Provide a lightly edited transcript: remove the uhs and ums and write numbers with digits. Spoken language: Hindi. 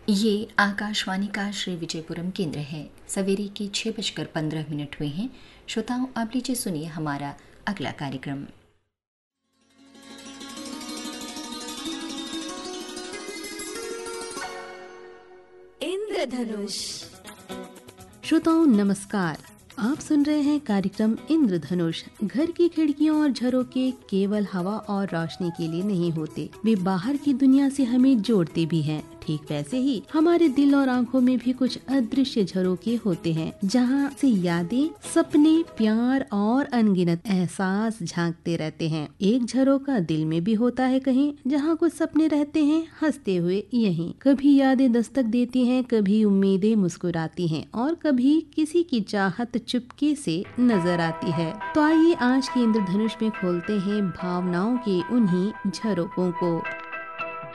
ये आकाशवाणी का श्री विजयपुरम केंद्र है। सवेरे के 6:15 हुए हैं। श्रोताओं, अब लीजिए सुनिए हमारा अगला कार्यक्रम। इंद्रधनुष। श्रोताओं नमस्कार, आप सुन रहे हैं कार्यक्रम इंद्रधनुष। घर की खिड़कियों और झरोके केवल हवा और रोशनी के लिए नहीं होते, वे बाहर की दुनिया से हमें जोड़ते भी हैं। ठीक वैसे ही हमारे दिल और आंखों में भी कुछ अदृश्य झरोके होते हैं, जहाँ से यादें, सपने, प्यार और अनगिनत एहसास झांकते रहते हैं। एक झरोका दिल में भी होता है कहीं, जहाँ कुछ सपने रहते हैं हंसते हुए यहीं। कभी यादें दस्तक देती हैं, कभी उम्मीदें मुस्कुराती हैं और कभी किसी की चाहत चुपके से नजर आती है। तो आइए आज के इंद्रधनुष में खोलते हैं भावनाओं के उन्हीं झरोकों को।